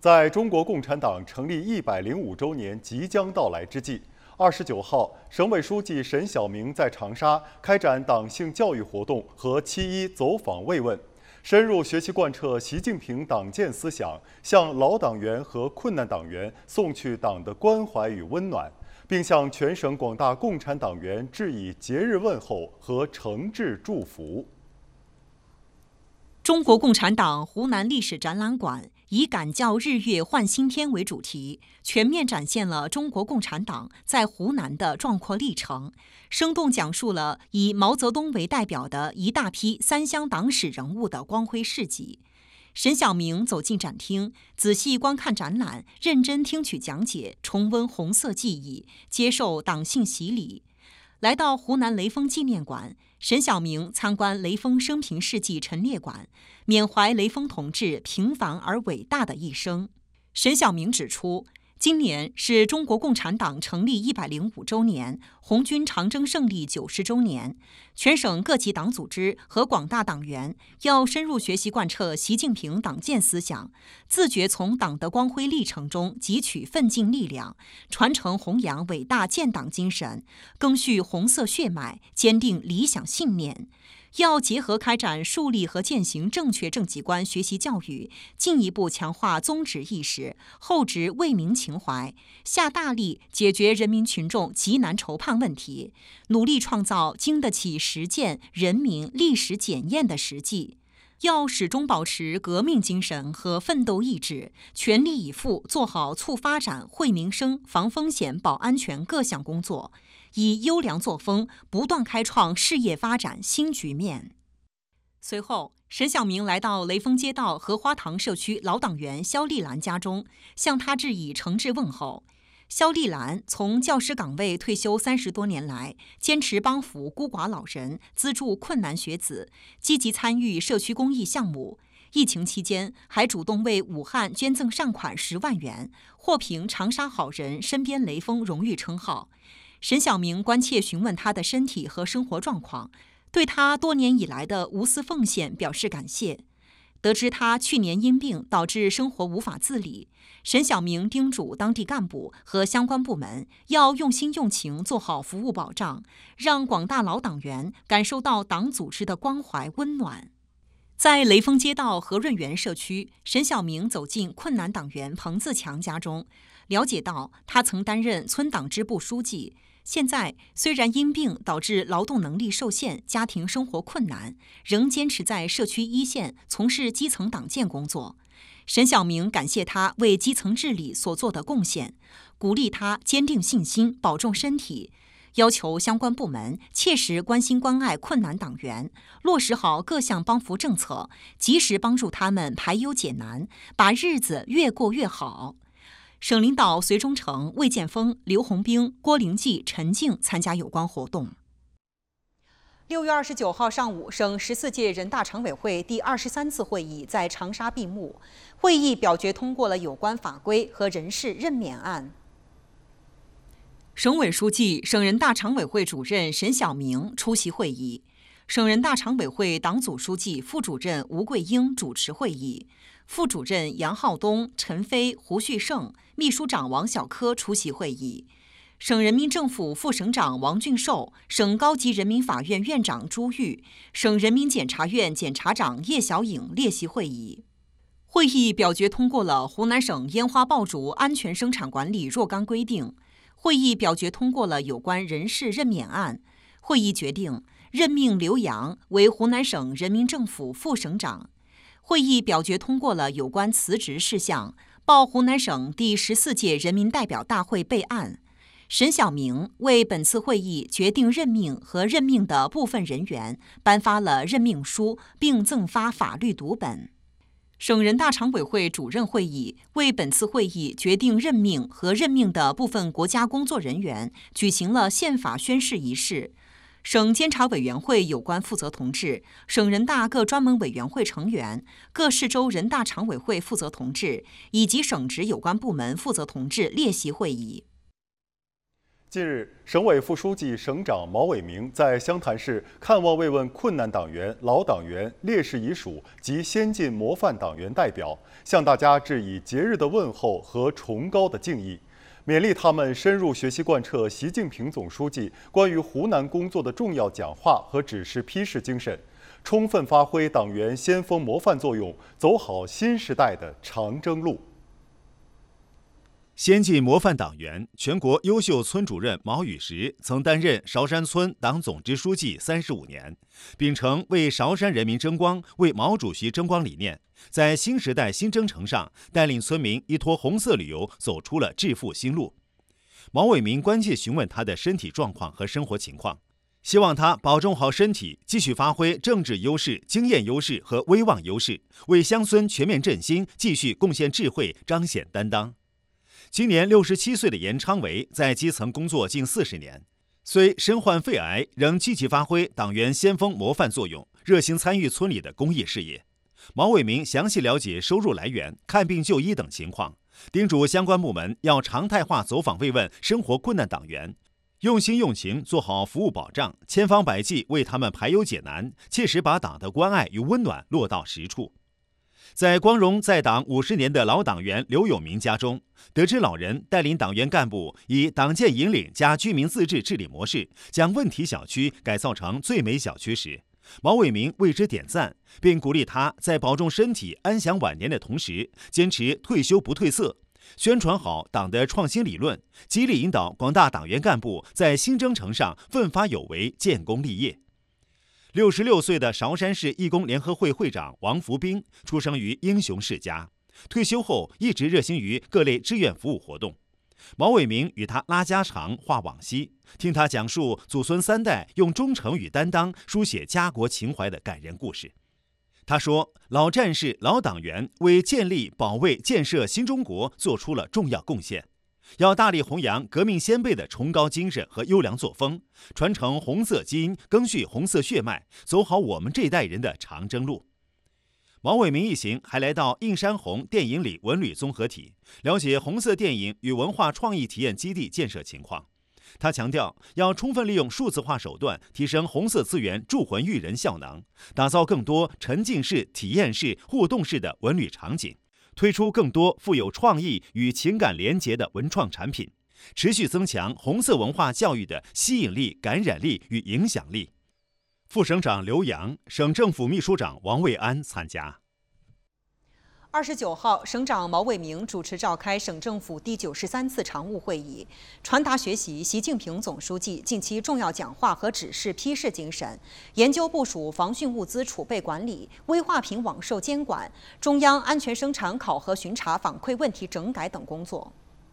在中国共产党成立105周年即将到来之际，29号，省委书记沈晓明在长沙开展党性教育活动和7·1走访慰问，深入学习贯彻习近平党建思想，向老党员和困难党员送去党的关怀与温暖，并向全省广大共产党员致以节日问候和诚挚祝福。 中国共产党湖南历史展览馆以“感教日月焕新天”为主题，全面展现了中国共产党在湖南的壮阔历程，生动讲述了以毛泽东为代表的一大批三湘党史人物的光辉事迹。沈晓明走进展厅，仔细观看展览，认真听取讲解，重温红色记忆，接受党性洗礼。来到湖南雷锋纪念馆，沈晓明参观雷锋生平事迹陈列馆，缅怀雷锋同志平凡而伟大的一生。沈晓明指出，今年是中国共产党成立105周年，红军长征胜利90周年。全省各级党组织和广大党员要深入学习贯彻习近平党建思想，自觉从党的光辉历程中汲取奋进力量，传承弘扬伟大建党精神，赓续红色血脉，坚定理想信念。要结合开展树立和践行正确政绩观学习教育，进一步强化宗旨意识、厚植为民情怀，下大力解决人民群众急难愁盼问题，努力创造经得起实践、人民、历史检验的实际。要始终保持革命精神和奋斗意志，全力以赴做好促发展、惠民生、防风险、保安全各项工作，以优良作风不断开创事业发展新局面。随后，沈晓明来到雷锋街道荷花塘社区老党员肖丽兰家中，向她致以诚挚问候。肖丽兰从教师岗位退休30多年来，坚持帮扶孤寡老人，资助困难学子，积极参与社区公益项目。疫情期间，还主动为武汉捐赠善款10万元，获评长沙好人、身边雷锋荣誉称号。沈晓明关切询问他的身体和生活状况，对他多年以来的无私奉献表示感谢。得知他去年因病导致生活无法自理，沈晓明叮嘱当地干部和相关部门要用心用情做好服务保障，让广大老党员感受到党组织的关怀温暖。在雷锋街道和润园社区，沈晓明走进困难党员彭自强家中，了解到他曾担任村党支部书记，现在虽然因病导致劳动能力受限，家庭生活困难，仍坚持在社区一线从事基层党建工作。沈晓明感谢他为基层治理所做的贡献，鼓励他坚定信心，保重身体，要求相关部门切实关心关爱困难党员，落实好各项帮扶政策，及时帮助他们排忧解难，把日子越过越好。省领导隋忠诚、魏建峰、刘洪兵、郭灵济、陈静参加有关活动。6月29号上午，省14届人大常委会第23次会议在长沙闭幕。会议表决通过了有关法规和人事任免案。省委书记、省人大常委会主任沈晓明出席会议，省人大常委会党组书记、副主任吴桂英主持会议，副主任杨浩东、陈飞、胡旭胜、秘书长王小科出席会议。省人民政府副省长王俊寿、省高级人民法院院长朱玉、省人民检察院检察长叶小颖列席会议。会议表决通过了湖南省烟花爆竹安全生产管理若干规定。会议表决通过了有关人事任免案。会议决定任命刘洋为湖南省人民政府副省长。会议表决通过了有关辞职事项，报湖南省第14届人民代表大会备案。沈晓明为本次会议决定任命和任命的部分人员颁发了任命书，并赠发法律读本。省人大常委会主任会议为本次会议决定任命和任命的部分国家工作人员举行了宪法宣誓仪式。省监察委员会有关负责同志、省人大各专门委员会成员、各市州人大常委会负责同志以及省直有关部门负责同志列席会议。 近日，省委副书记、省长毛伟明在湘潭市看望慰问困难党员、老党员、烈士遗属及先进模范党员代表，向大家致以节日的问候和崇高的敬意，勉励他们深入学习贯彻习近平总书记关于湖南工作的重要讲话和指示批示精神，充分发挥党员先锋模范作用，走好新时代的长征路。 先进模范党员、全国优秀村主任毛宇石曾担任韶山村党总支书记35年，秉承为韶山人民争光、为毛主席争光理念，在新时代新征程上带领村民依托红色旅游走出了致富新路。毛伟明关切询问他的身体状况和生活情况，希望他保重好身体，继续发挥政治优势、经验优势和威望优势，为乡村全面振兴继续贡献智慧，彰显担当。今年67岁的严昌维在基层工作近40年，虽身患肺癌，仍积极发挥党员先锋模范作用，热心参与村里的公益事业。毛伟明详细了解收入来源、看病就医等情况，叮嘱相关部门要常态化走访慰问生活困难党员，用心用情做好服务保障，千方百计为他们排忧解难，切实把党的关爱与温暖落到实处。在光荣在党50年的老党员刘永明家中，得知老人带领党员干部以党建引领加居民自治治理模式，将问题小区改造成最美小区时，毛伟明为之点赞，并鼓励他在保重身体、安享晚年的同时，坚持退休不褪色，宣传好党的创新理论，激励引导广大党员干部在新征程上奋发有为、建功立业。66岁的韶山市义工联合会会长王福兵出生于英雄世家，退休后一直热心于各类志愿服务活动。毛伟明与他拉家常、话往昔，听他讲述祖孙3代用忠诚与担当书写家国情怀的感人故事。他说，老战士、老党员为建立、保卫、建设新中国做出了重要贡献，要大力弘扬革命先辈的崇高精神和优良作风，传承红色基因，赓续红色血脉，走好我们这一代人的长征路。毛伟明一行还来到映山红电影里文旅综合体，了解红色电影与文化创意体验基地建设情况。他强调，要充分利用数字化手段，提升红色资源铸魂育人效能，打造更多沉浸式、体验式、互动式的文旅场景，推出更多富有创意与情感连结的文创产品，持续增强红色文化教育的吸引力、感染力与影响力。副省长刘洋、省政府秘书长王卫安参加。 29号，省长毛伟明主持召开省政府第93次常务会议，传达学习习近平总书记近期重要讲话和指示批示精神，研究部署防汛物资储备管理、危化品网售监管、中央安全生产考核巡查反馈问题整改等工作。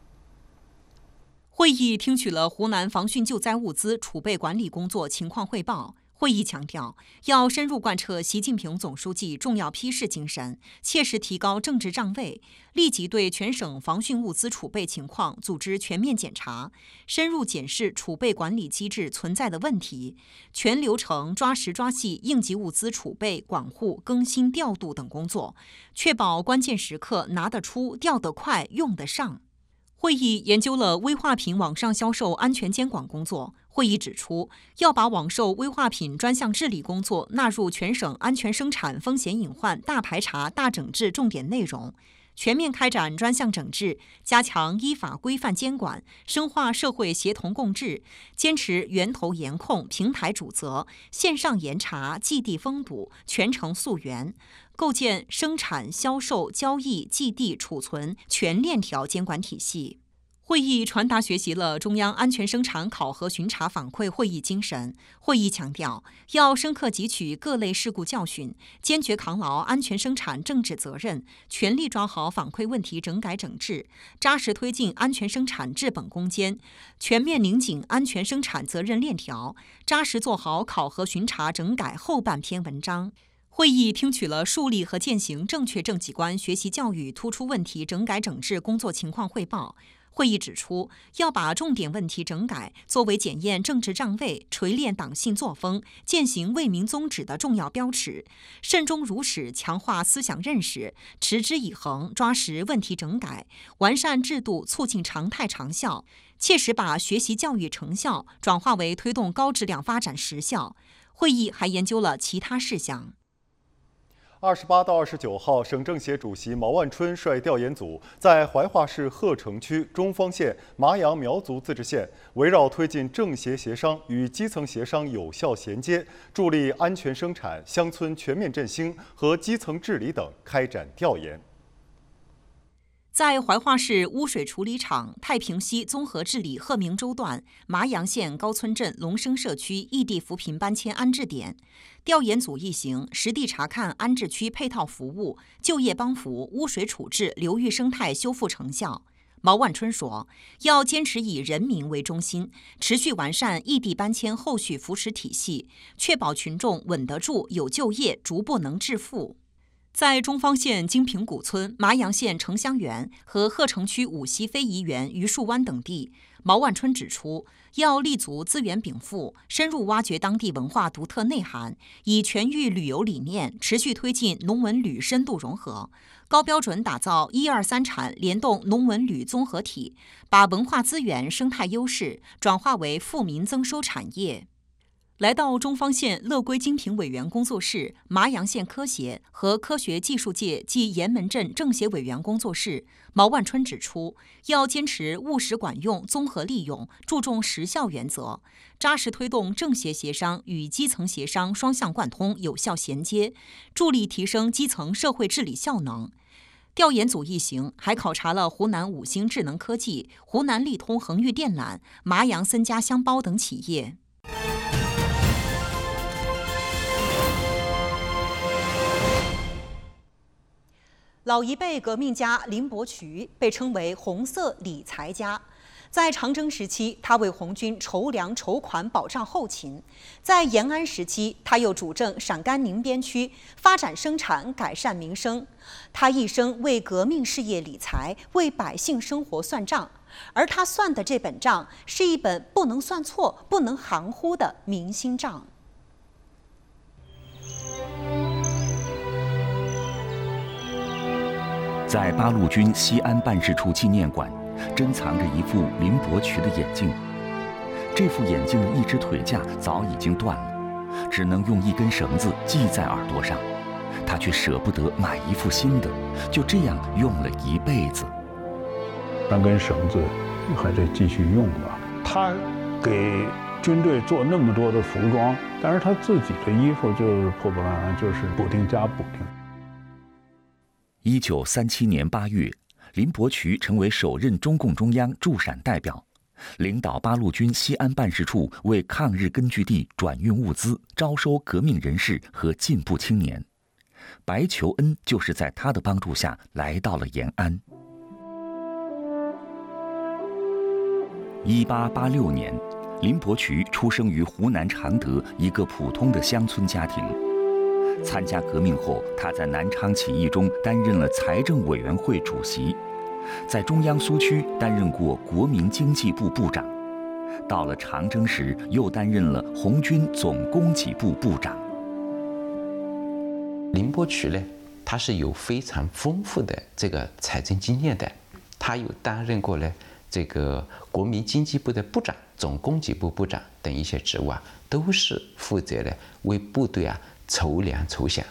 会议听取了湖南防汛救灾物资储备管理工作情况汇报。会议强调，要深入贯彻习近平总书记重要批示精神，切实提高政治站位，立即对全省防汛物资储备情况组织全面检查，深入检视储备管理机制存在的问题，全流程抓实抓细应急物资储备、管护、更新、调度等工作，确保关键时刻拿得出、调得快、用得上。会议研究了危化品网上销售安全监管工作。会议指出，要把网售危化品专项治理工作纳入全省安全生产风险隐患大排查大整治重点内容，全面开展专项整治，加强依法规范监管，深化社会协同共治，坚持源头严控、平台主责、线上严查、即地封堵、全程溯源，构建生产、销售、交易、寄递、储存全链条监管体系。会议传达学习了中央安全生产考核巡查反馈会议精神。会议强调，要深刻汲取各类事故教训，坚决扛牢安全生产政治责任，全力抓好反馈问题整改整治，扎实推进安全生产治本攻坚，全面拧紧安全生产责任链条，扎实做好考核巡查整改后半篇文章。会议听取了树立和践行正确政绩观学习教育突出问题整改整治工作情况汇报。 会议指出，要把重点问题整改作为检验政治站位、锤炼党性作风、践行为民宗旨的重要标尺，慎终如始强化思想认识，持之以恒抓实问题整改，完善制度，促进常态长效，切实把学习教育成效转化为推动高质量发展实效。会议还研究了其他事项。 28到29号，省政协主席毛万春率调研组在怀化市鹤城区中方县麻阳苗族自治县，围绕推进政协协商与基层协商有效衔接，助力安全生产、乡村全面振兴和基层治理等开展调研。 在怀化市污水处理厂太平溪综合治理鹤鸣洲段麻阳县高村镇龙生社区异地扶贫搬迁安置点，调研组一行实地查看安置区配套服务、就业帮扶、污水处置、流域生态修复成效。毛万春说，要坚持以人民为中心，持续完善异地搬迁后续扶持体系，确保群众稳得住、有就业、逐步能致富。在中方县金平古村、麻阳县城乡园和鹤城区五溪非遗园榆树湾等地，毛万春指出，要立足资源禀赋，深入挖掘当地文化独特内涵，以全域旅游理念持续推进农文旅深度融合，高标准打造1、2、3产联动农文旅综合体，把文化资源生态优势转化为富民增收产业。来到中方县乐归精品委员工作室、麻阳县科协和科学技术界暨岩门镇政协委员工作室，毛万春指出，要坚持务实管用、综合利用，注重实效原则，扎实推动政协协商与基层协商双向贯通、有效衔接，助力提升基层社会治理效能。调研组一行还考察了湖南五星智能科技、湖南力通恒裕电缆、麻阳森家香包等企业。老一辈革命家林伯渠被称为红色理财家，在长征时期，他为红军筹粮筹款，保障后勤；在延安时期，他又主政陕甘宁边区，发展生产，改善民生。他一生为革命事业理财，为百姓生活算账，而他算的这本账，是一本不能算错、不能含糊的民心账。 在八路军西安办事处纪念馆，珍藏着一副林伯渠的眼镜。这副眼镜的一只腿架早已经断了，只能用一根绳子系在耳朵上。他却舍不得买一副新的，就这样用了一辈子。 那根绳子还得继续用吧。他给军队做那么多的服装，但是他自己的衣服就是破破烂烂，就是补丁加补丁。 1937年8月，林伯渠成为首任中共中央驻陕代表，领导八路军西安办事处为抗日根据地转运物资，招收革命人士和进步青年。白求恩就是在他的帮助下来到了延安。1886年，林伯渠出生于湖南常德一个普通的乡村家庭。参加革命后，他在南昌起义中担任了财政委员会主席，在中央苏区担任过国民经济部部长，到了长征时又担任了红军总供给部部长。 林伯渠呢，他是有非常丰富的这个财政经验的，他有担任过呢这个国民经济部的部长、总供给部部长等一些职务啊，都是负责的为部队啊筹粮筹饷。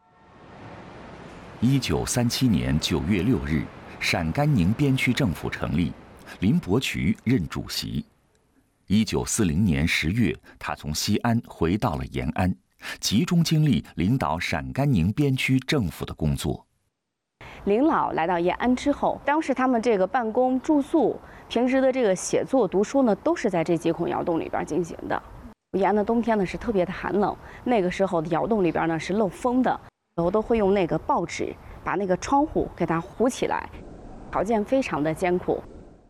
1937年9月6日，陕甘宁边区政府成立，林伯渠任主席。1940年10月，他从西安回到了延安，集中精力领导陕甘宁边区政府的工作。 林老来到延安之后，当时他们这个办公、住宿、平时的这个写作、读书呢，都是在这几孔窑洞里边进行的。延安的冬天呢是特别的寒冷，那个时候的窑洞里边呢是漏风的，我都会用那个报纸把那个窗户给它糊起来，条件非常的艰苦。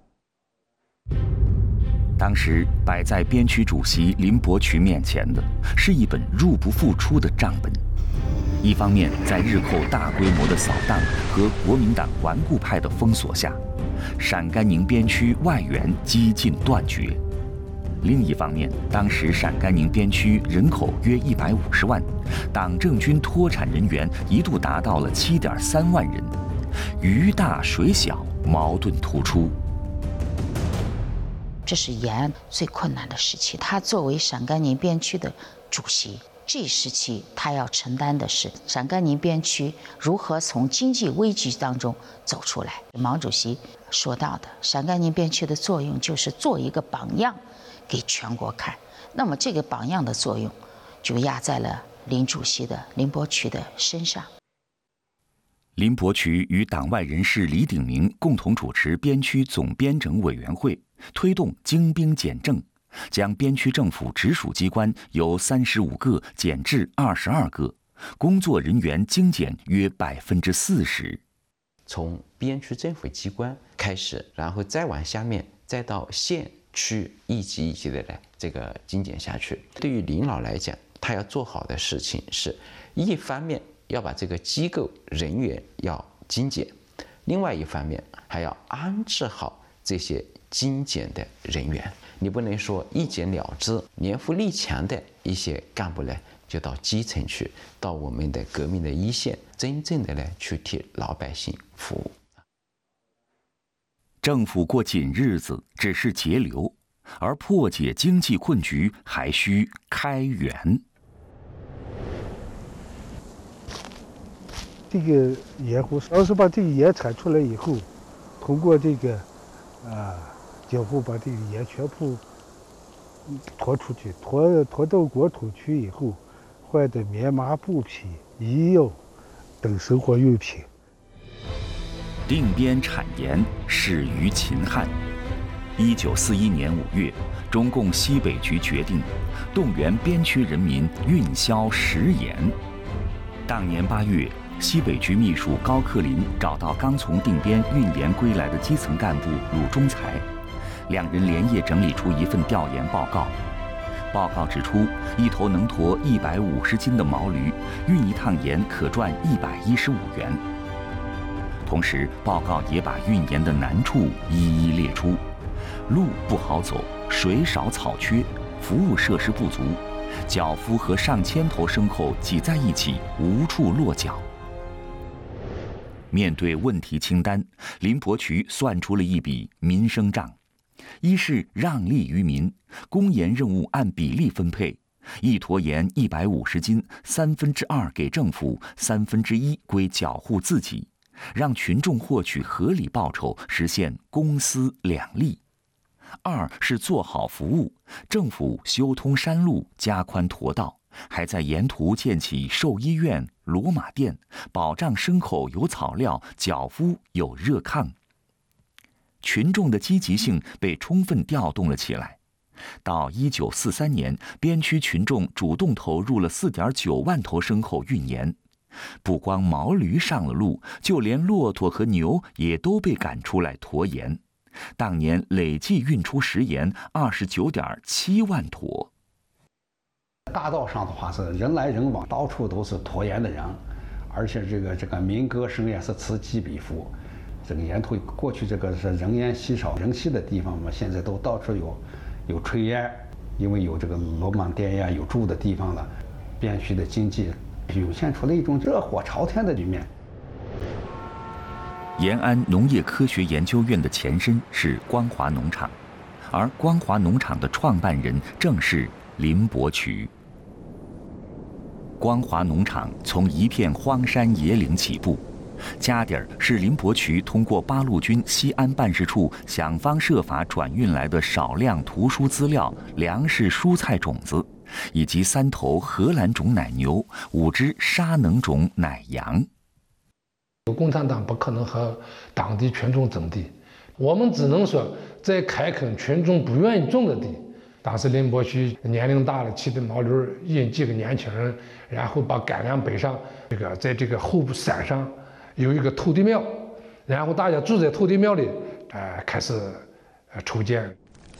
当时摆在边区主席林伯渠面前的是一本入不敷出的账本。一方面，在日寇大规模的扫荡和国民党顽固派的封锁下， 陕甘宁边区外援几近断绝。另一方面，当时陕甘宁边区人口约150万，党政军脱产人员一度达到了7.3万人，鱼大水小，矛盾突出。 这是延安最困难的时期，他作为陕甘宁边区的主席，这一时期他要承担的是陕甘宁边区如何从经济危机当中走出来。毛主席说到的，陕甘宁边区的作用就是做一个榜样给全国看。那么这个榜样的作用就压在了林主席的林伯渠的身上。 林伯渠与党外人士李鼎铭共同主持边区总编整委员会，推动精兵简政，将边区政府直属机关由35个减至22个，工作人员精简约40%。 从边区政府机关开始，然后再往下面，再到县区，一级一级的来这个精简下去。对于领导来讲，他要做好的事情是，一方面要把这个机构人员要精简，另外一方面还要安置好这些精简的人员。你不能说一剪了之，年富力强的一些干部呢，就到基层去，到我们的革命的一线，真正的呢去替老百姓服务。 政府过紧日子只是节流，而破解经济困局还需开源。 这个盐湖，要是把这个盐产出来以后，通过这个政府把这个盐全部拖出去，拖到国土区以后，换的棉麻布匹、医药等生活用品。 定边产盐始于秦汉。1941年5月，中共西北局决定动员边区人民运销食盐。当年8月，西北局秘书高克林找到刚从定边运盐归来的基层干部鲁中才，两人连夜整理出一份调研报告。报告指出，一头能驮150斤的毛驴，运一趟盐可赚115元。同时，报告也把运盐的难处一一列出：路不好走，水少草缺，服务设施不足，脚夫和上千头牲口挤在一起，无处落脚。面对问题清单，林伯渠算出了一笔民生账：一是让利于民，公盐任务按比例分配，一坨盐150斤，2/3给政府，1/3归缴户自己，让群众获取合理报酬，实现公私两利。二是做好服务，政府修通山路，加宽驼道，还在沿途建起兽医院、骡马店，保障牲口有草料，脚夫有热炕。群众的积极性被充分调动了起来。到1943年，边区群众主动投入了4.9万头牲口运盐，不光毛驴上了路，就连骆驼和牛也都被赶出来驮盐。当年累计运出食盐29.7万坨。 大道上的话是人来人往，到处都是驮盐的人，而且这个民歌声也是此起彼伏。这个沿途过去这个是人烟稀少人稀的地方嘛，现在都到处有炊烟，因为有这个罗莽店呀，有住的地方了，边区的经济涌现出了一种热火朝天的局面。 延安农业科学研究院的前身是光华农场，而光华农场的创办人正是林伯渠。光华农场从一片荒山野岭起步，家底儿是林伯渠通过八路军西安办事处想方设法转运来的少量图书资料、粮食、蔬菜种子，以及3头荷兰种奶牛、5只沙能种奶羊。 共产党不可能和当地群众争地，我们只能说在开垦群众不愿意种的地。当时林伯渠年龄大了，骑着毛驴引几个年轻人，然后把干粮背上，在这个后山上有一个土地庙，然后大家住在土地庙里，开始筹建。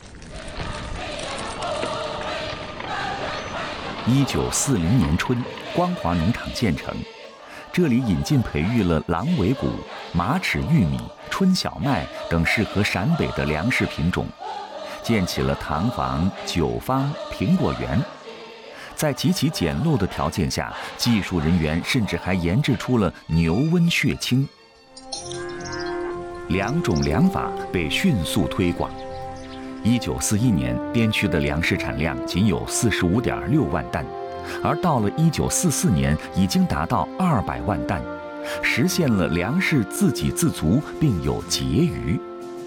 1940年春，光华农场建成。这里引进培育了狼尾骨、 马齿玉米、春小麦等适合陕北的粮食品种，建起了糖坊、酒坊、苹果园。在极其简陋的条件下，技术人员甚至还研制出了牛瘟血清。两种粮法被迅速推广。1941年，边区的粮食产量仅有45.6万担，而到了1944年，已经达到200万担，实现了粮食自给自足，并有结余。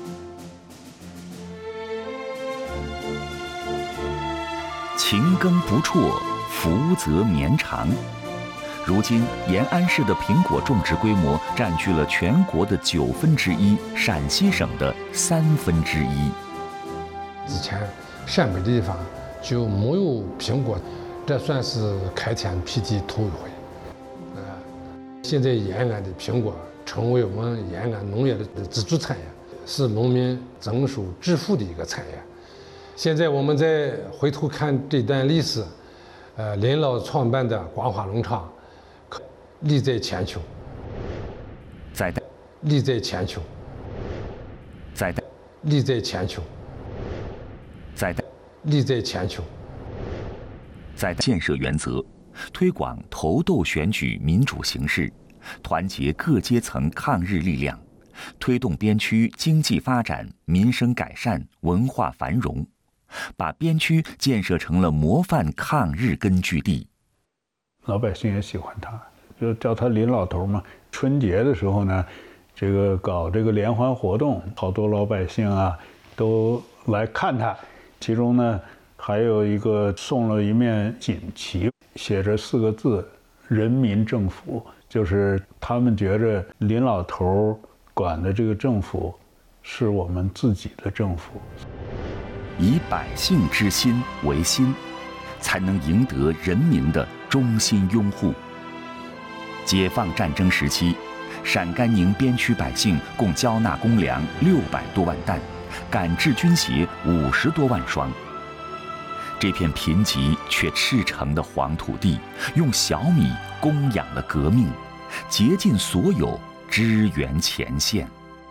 勤耕不辍，福泽绵长。如今，延安市的苹果种植规模占据了全国的1/9，陕西省的1/3。 以前陕北的地方就没有苹果，这算是开天辟地头一回。现在延安的苹果成为我们延安农业的支柱产业，是农民增收致富的一个产业。现在我们再回头看这段历史，林老创办的光华农场，利在千秋，利在千秋，利在千秋，利在千秋。 在建设原则，推广投窦选举民主形式，团结各阶层抗日力量，推动边区经济发展、民生改善、文化繁荣，把边区建设成了模范抗日根据地。 老百姓也喜欢他，就叫他林老头嘛。春节的时候呢，这个搞这个联欢活动，好多老百姓啊都来看他。其中呢，还有一个送了一面锦旗，写着4个字“人民政府”，就是他们觉着林老头管的这个政府是我们自己的政府。 以百姓之心为心，才能赢得人民的衷心拥护。解放战争时期，陕甘宁边区百姓共交纳公粮600多万担，赶制军鞋50多万双。这片贫瘠却赤诚的黄土地，用小米供养了革命，竭尽所有支援前线。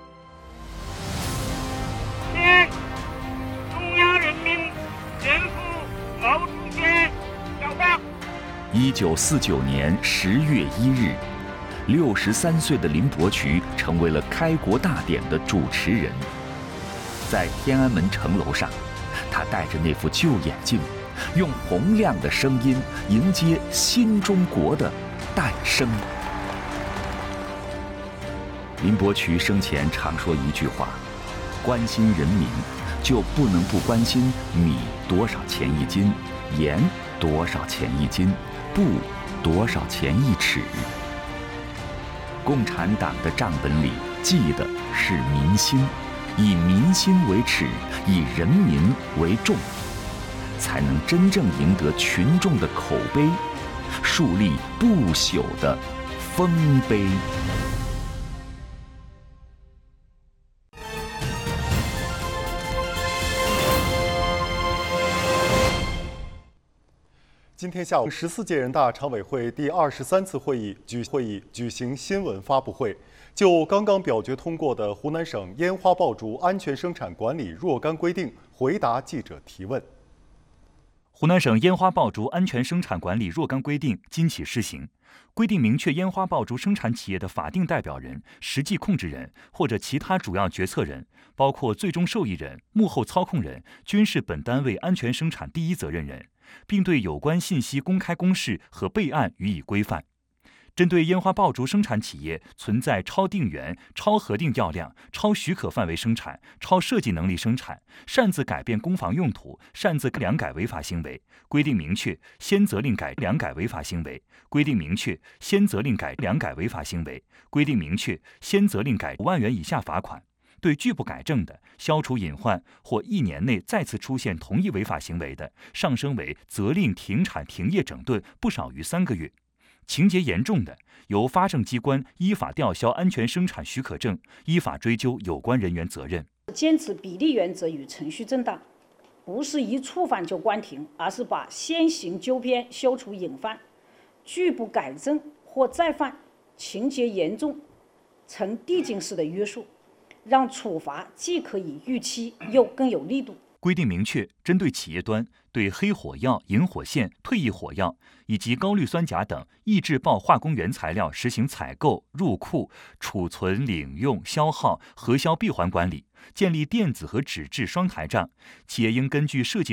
中央人民政府毛主席小报。 1949年10月1日，63岁的林伯渠成为了开国大典的主持人。在天安门城楼上，他戴着那副旧眼镜，用洪亮的声音迎接新中国的诞生。林伯渠生前常说一句话：关心人民，就不能不关心米多少钱一斤，盐多少钱一斤，布多少钱一尺。共产党的账本里记的是民心，以民心为尺，以人民为重，才能真正赢得群众的口碑，树立不朽的丰碑。 今天下午，14届人大常委会第23次会议举行新闻发布会，就刚刚表决通过的湖南省烟花爆竹安全生产管理若干规定回答记者提问。 湖南省烟花爆竹安全生产管理若干规定今起施行，规定明确烟花爆竹生产企业的法定代表人、实际控制人或者其他主要决策人，包括最终受益人、幕后操控人，均是本单位安全生产第一责任人，并对有关信息公开公示和备案予以规范。针对烟花爆竹生产企业存在超定员、超核定药量、超许可范围生产、超设计能力生产、擅自改变工房用途、擅自两改违法行为，规定明确先责令改两改违法行为，规定明确先责令改两改违法行为，规定明确先责令改5万元以下罚款。对拒不改正的、消除隐患或1年内再次出现同一违法行为的，上升为责令停产停业整顿不少于3个月。情节严重的，由发证机关依法吊销安全生产许可证，依法追究有关人员责任。 坚持比例原则与程序正当，不是一触犯就关停，而是把先行纠偏、消除隐患，拒不改正或再犯，情节严重， 呈递进式的约束，让处罚既可以预期又更有力度。 规定明确，针对企业端对黑火药、引火线、退役火药以及高氯酸钾等易制爆化工原材料实行采购、入库、储存、领用、消耗、核销闭环管理，建立电子和纸质双台账。企业应根据设计